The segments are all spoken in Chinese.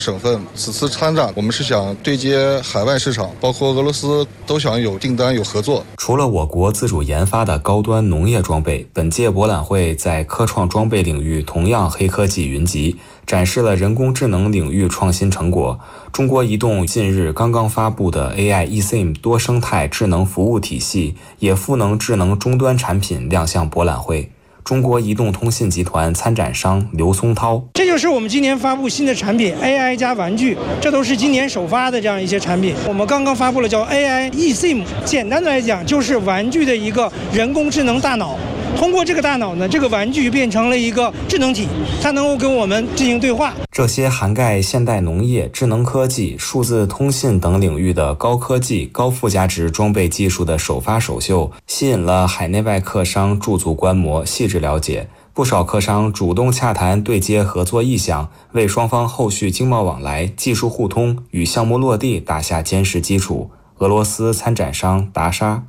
省份此次参展，我们是想对接海外市场，包括俄罗斯都想有订单有合作。 除了我国自主研发的高端农业装备，本届博览会在科创装备领域同样黑科技云集，展示了人工智能领域创新成果。中国移动近日刚刚发布的 AI eSIM 多生态智能服务体系，也赋能智能终端产品亮相博览会。中国移动通信集团参展商刘松涛， 这就是我们今年发布新的产品 AI 加玩具，这都是今年首发的这样一些产品。我们刚刚发布了叫 AI eSIM， 简单的来讲就是玩具的一个人工智能大脑。通过这个大脑呢，这个玩具变成了一个智能体，它能够跟我们进行对话。 这些涵盖现代农业、智能科技、数字通信等领域的高科技、高附加值装备技术的首发首秀，吸引了海内外客商驻足观摩、细致了解。不少客商主动洽谈对接合作意向，为双方后续经贸往来、技术互通与项目落地打下坚实基础。俄罗斯参展商达莎，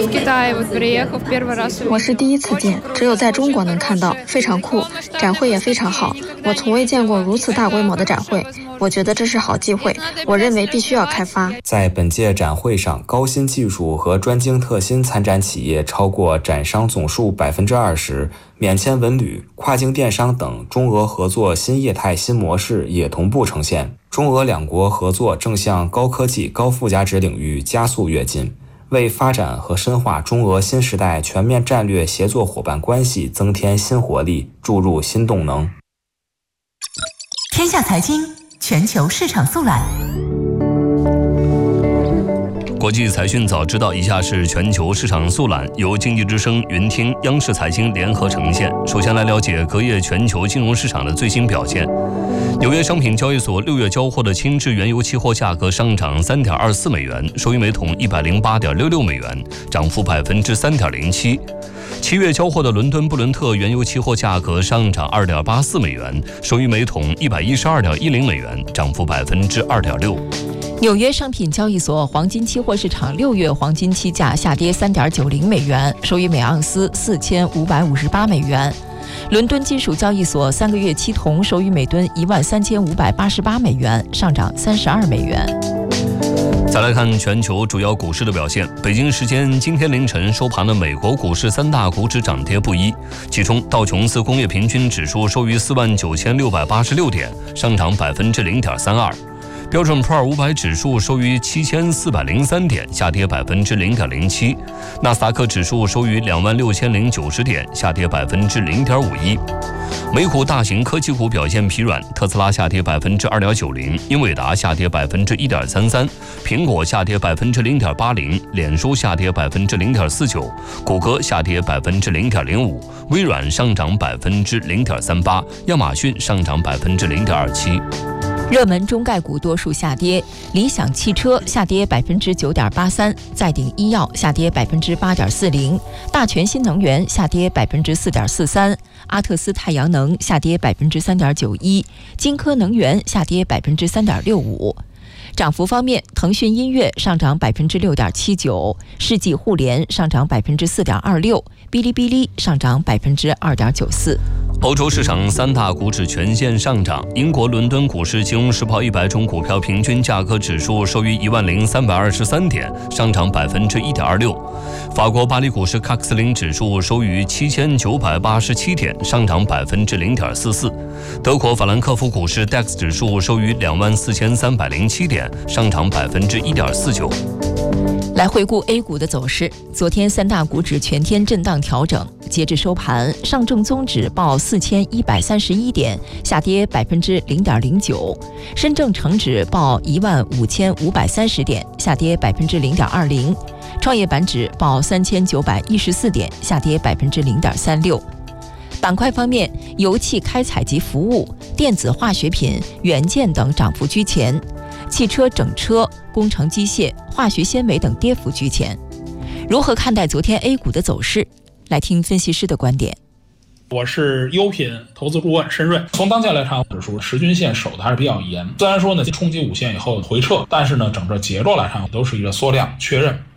我是第一次见，只有在中国能看到，非常酷，展会也非常好，我从未见过如此大规模的展会，我觉得这是好机会，我认为必须要开发。 在本届展会上，高新技术和专精特新参展企业超过展商总数20%，免签文旅、跨境电商等中俄合作新业态新模式也同步呈现。中俄两国合作正向高科技、高附加值领域加速跃进，为发展和深化中俄新时代全面战略协作伙伴关系增添新活力，注入新动能。 天下财经全球市场速览。 国际财讯早知道，以下是全球市场速览，由经济之声、云听、央视财经联合呈现。首先来了解隔夜全球金融市场的最新表现。纽约商品交易所6月交货的轻质原油期货价格上涨3.24美元，收于每桶108.66美元，涨幅3.07%。7月交货的伦敦布伦特原油期货价格上涨2.84美元，收于每桶112.10美元，涨幅2.6%。 纽约商品交易所黄金期货市场6月黄金期价下跌3.90美元，收于每盎司4558美元。伦敦金属交易所3个月期铜收于每吨13588美元，上涨32美元。 再来看全球主要股市的表现。北京时间今天凌晨收盘的美国股市3大股指涨跌不一，其中道琼斯工业平均指数收于49686点，上涨0.32%。标准普尔500指数收于7403点，下跌0.07%。纳斯达克指数收于26090点，下跌0.51%。美股大型科技股表现疲软，特斯拉下跌2.90%，英伟达下跌1.33%，苹果下跌0.80%，脸书下跌0.49%，谷歌下跌0.05%，微软上涨0.38%，亚马逊上涨0.27%。 热门中概股多数下跌，理想汽车下跌9.83%，再鼎医药下跌8.40%，大全新能源下跌4.43%，阿特斯太阳能下跌3.91%，金科能源下跌3.65%。涨幅方面，腾讯音乐上涨6.79%，世纪互联上涨4.26%，哔哩哔哩上涨2.94%。 欧洲市场3大股指全线上涨，英国伦敦股市金融时报100种股票平均价格指数收于10323点，上涨1.26%。法国巴黎股市喀克斯林指数收于7987点，上涨0.44%。德国法兰克福股市 DAX 指数收于24307点，上涨1.49%。 来回顾 A 股的走势，昨天3大股指全天震荡调整，截至收盘，上证综指报4131点，下跌0.09%；深证成指报15530点，下跌0.20%；创业板指报3914点，下跌0.36%。板块方面，油气开采及服务、电子化学品、元件等涨幅居前，汽车整车、工程机械、化学纤维等跌幅居前。如何看待昨天 A 股的走势？来听分析师的观点。 我是优品投资顾问申瑞。从当前来看，指数十均线守的还是比较严，虽然说呢冲击5线以后回撤，但是呢整个结构来看都是一个缩量确认。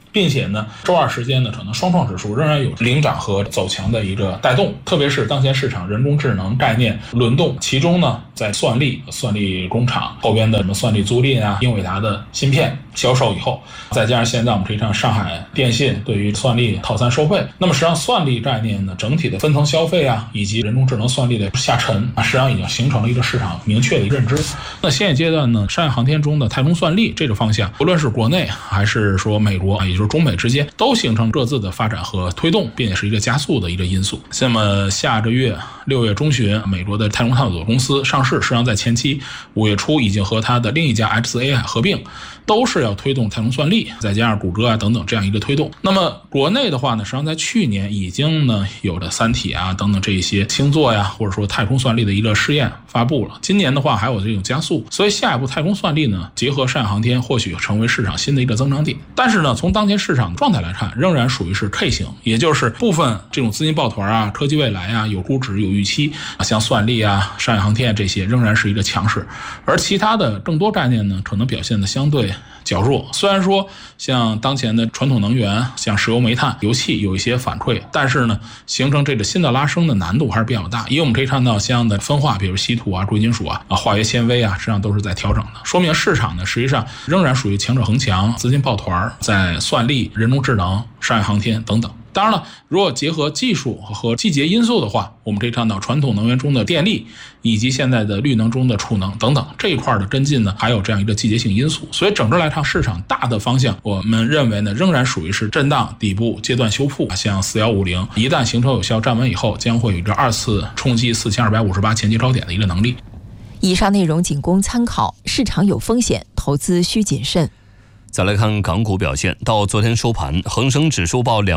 并且呢，周二时间呢，可能双创指数仍然有领涨和走强的一个带动，特别是当前市场人工智能概念轮动，其中呢，在算力工厂后边的什么算力租赁啊、英伟达的芯片销售以后，再加上现在我们可以看上海电信对于算力套餐收费，那么实际上算力概念呢，整体的分层消费啊，以及人工智能算力的下沉实际上已经形成了一个市场明确的认知。那现阶段呢，商业航天中的太空算力这个方向，不论是国内还是说美国，也就是中美之间，都形成各自的发展和推动，并且是一个加速的一个因素。那么下个月6月中旬，美国的太空探索公司上市，实际上在前期5月初已经和它的另一家 xAI 合并，都是要推动太空算力，再加上谷歌啊等等这样一个推动。那么国内的话呢，实际上在去年已经呢有了三体啊等等这一些星座呀，或者说太空算力的一个试验发布了。今年的话还有这种加速，所以下一步太空算力呢，结合商业航天，或许成为市场新的一个增长点。但是呢，从当前市场状态来看，仍然属于是 K 型，也就是部分这种资金抱团啊、科技未来啊、有估值、有预期啊，像算力啊、商业航天这些仍然是一个强势，而其他的更多概念呢，可能表现的相对较弱。虽然说像当前的传统能源，像石油、煤炭、油气有一些反馈，但是呢，形成这个新的拉升的难度还是比较大。因为我们可以看到相应的分化，比如稀土啊、贵金属啊、化学纤维啊，实际上都是在调整的，说明市场呢实际上仍然属于强者恒强，资金抱团，在算力、人工智能、商业航天等等。当然了，如果结合技术和季节因素的话，我们可以看到传统能源中的电力，以及现在的绿能中的储能等等这一块的跟进呢，还有这样一个季节性因素。所以整个来看，市场大的方向，我们认为呢，仍然属于是震荡底部阶段修复。像4150一旦形成有效站稳以后，将会有一个2次冲击4258前期高点的一个能力。 以上内容仅供参考，市场有风险，投资需谨慎。 再来看港股表现，到昨天收盘，恒生指数报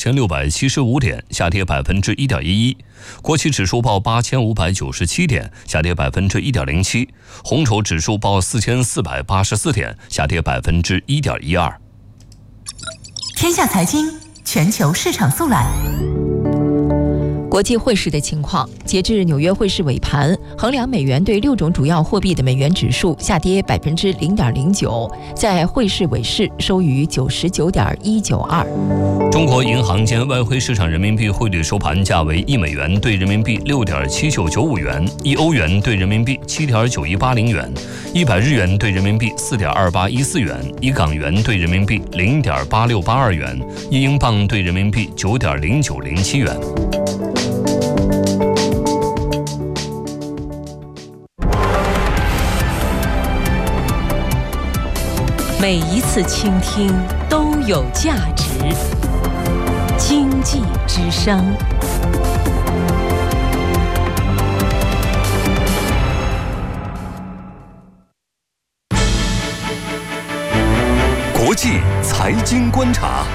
25,675点，下跌1.11%；国企指数报8,597点，下跌1.07%；红筹指数报4,484点，下跌1.12%。 天下财经全球市场速览。 国际汇市的情况，截至纽约汇市尾盘，衡量美元对6种主要货币的美元指数下跌0.09%，在汇市尾市收于99.192。 中国银行间外汇市场人民币汇率收盘价为1美元对人民币6.7995元，1欧元对人民币7.9180元，100日元对人民币4.2814元，1港元对人民币0.8682元，1英镑对人民币9.0907元。 每一次倾听都有价值。经济之声。 国际财经观察，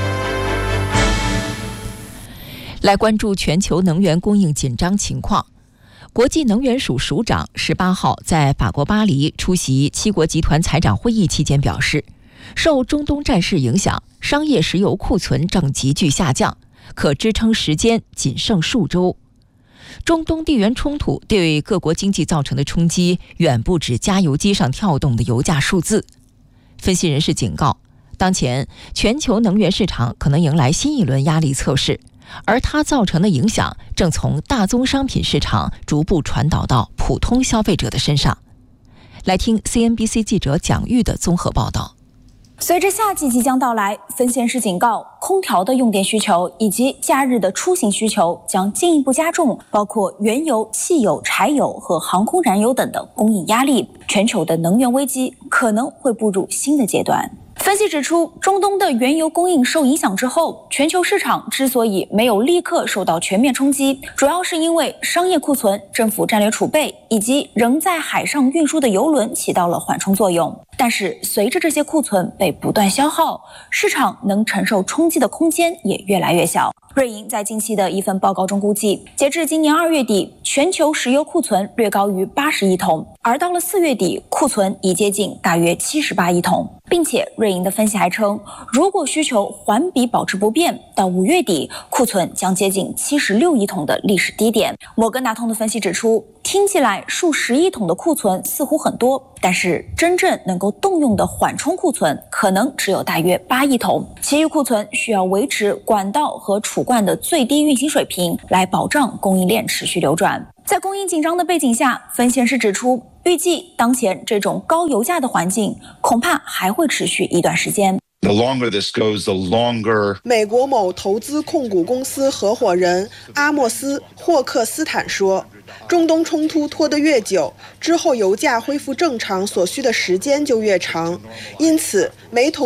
来关注全球能源供应紧张情况。国际能源署署长18号在法国巴黎出席七国集团财长会议期间表示，受中东战事影响，商业石油库存正急剧下降，可支撑时间仅剩数周。中东地缘冲突对各国经济造成的冲击远不止加油机上跳动的油价数字。分析人士警告，当前全球能源市场可能迎来新一轮压力测试，而它造成的影响正从大宗商品市场逐步传导到普通消费者的身上。来听 CNBC 记者蒋玉的综合报道。 随着夏季即将到来，分析师警告，空调的用电需求以及假日的出行需求将进一步加重，包括原油、汽油、柴油和航空燃油等的供应压力，全球的能源危机可能会步入新的阶段。分析指出，中东的原油供应受影响之后，全球市场之所以没有立刻受到全面冲击，主要是因为商业库存、政府战略储备以及仍在海上运输的油轮起到了缓冲作用。但是随着这些库存被不断消耗，市场能承受冲击的空间也越来越小。瑞银在近期的一份报告中估计，截至今年2月底，全球石油库存略高于80亿桶， 而到了4月底，库存已接近大约78亿桶。并且瑞银的分析还称，如果需求环比保持不变，到5月底库存将接近76亿桶的历史低点。摩根大通的分析指出，听起来数十亿桶的库存似乎很多，但是真正能够动用的缓冲库存可能只有大约8亿桶，其余库存需要维持管道和储罐的最低运行水平，来保障供应链持续流转。在供应紧张的背景下，分析师指出，预计当前这种高油价的环境恐怕还会持续一段时间。 The longer this goes, the longer. 美国某投资控股公司合伙人阿莫斯·霍克斯坦说，中东冲突拖得越久，之后油价恢复正常所需的时间就越长，因此煤投